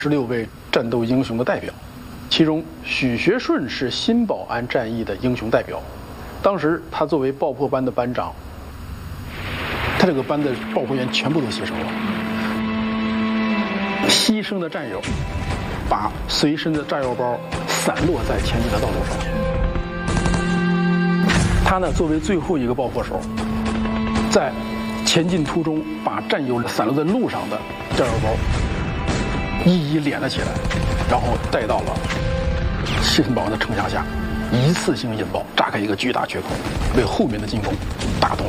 16位战斗英雄的代表，其中许学顺是新保安战役的英雄代表。当时他作为爆破班的班长，他这个班的爆破员全部都牺牲了。牺牲的战友把随身的炸药包散落在前进的道路上。他呢，作为最后一个爆破手，在前进途中把战友散落在路上的炸药包一一连了起来，然后带到了新保安的城墙下，一次性引爆，炸开一个巨大缺口，为后面的进攻打通